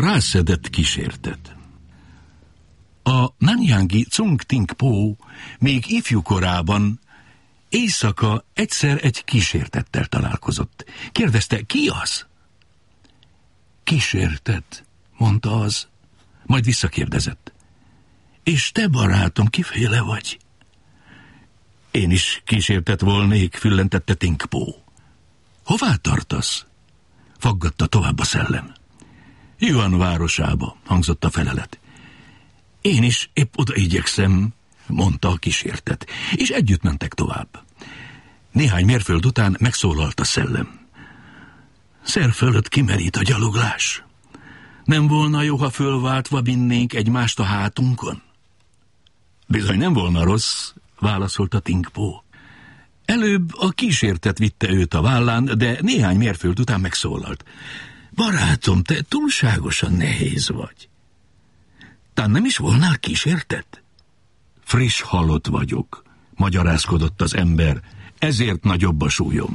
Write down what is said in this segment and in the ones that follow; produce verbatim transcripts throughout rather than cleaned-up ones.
A rászedett kísértet. A Nanyángi Cung Ting Po még ifjú korában éjszaka egyszer egy kísértettel találkozott. Kérdezte, ki az? Kísértet, mondta az, majd visszakérdezett. És te, barátom, kiféle vagy? Én is kísértet volnék, füllentette Ting Po. Hová tartasz? Faggatta tovább a szellem. Yuan városába, hangzott a felelet. Én is épp oda igyekszem, mondta a kísértet, és együtt mentek tovább. Néhány mérföld után megszólalt a szellem. Szer fölött kimerít a gyaloglás. Nem volna jó, ha fölváltva vinnénk egymást a hátunkon? Bizony nem volna rossz, válaszolta Ting Po. Előbb a kísértet vitte őt a vállán, de néhány mérföld után megszólalt. Barátom, te túlságosan nehéz vagy. Tán nem is volnál kísértet? Friss halott vagyok, magyarázkodott az ember, ezért nagyobb a súlyom.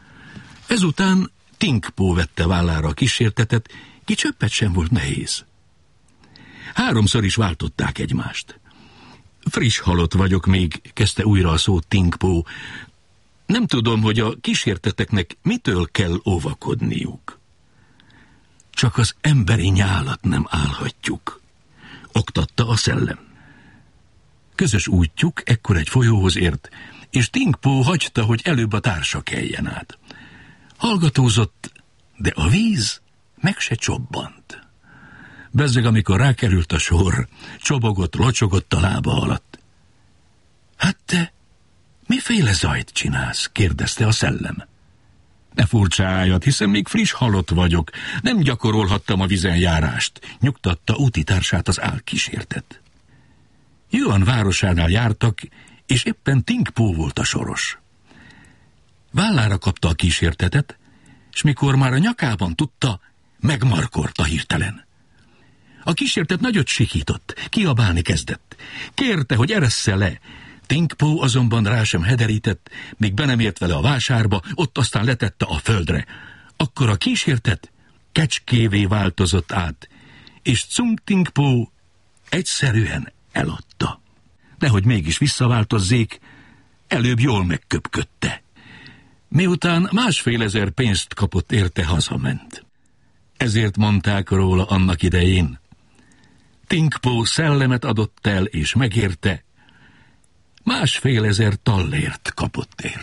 Ezután Ting Po vette vállára a kísértetet, ki csöppet sem volt nehéz. Háromszor is váltották egymást. Friss halott vagyok még, kezdte újra a szót Ting Po. Nem tudom, hogy a kísérteteknek mitől kell óvakodniuk. Csak az emberi nyálat nem állhatjuk, oktatta a szellem. Közös útjuk ekkor egy folyóhoz ért, és Ting Po hagyta, hogy előbb a társa keljen át. Hallgatózott, de a víz meg se csobbant. Bezzeg, amikor rákerült a sor, csobogott, locsogott a lába alatt. Hát te miféle zajt csinálsz? Kérdezte a szellem. Ne furcsáljad, hiszen még friss halott vagyok, nem gyakorolhattam a vízen járást, nyugtatta útitársát az álkísértet. Yuan városánál jártak, és éppen Ting Po volt a soros. Vállára kapta a kísértetet, s mikor már a nyakában tudta, megmarkolta hirtelen. A kísértet nagyot sikított, kiabálni kezdett. Kérte, hogy eressze le. Ting Po azonban rá sem hederített, még be nem ért vele a vásárba, ott aztán letette a földre. Akkor a kísértet kecskévé változott át, és Cung Ting Po egyszerűen eladta. Nehogy mégis visszaváltozzék, előbb jól megköpködte. Miután másfél ezer pénzt kapott érte, hazament. Ezért mondták róla annak idején. Ting Po szellemet adott el, és megérte, másfél ezer tallért kapott érte.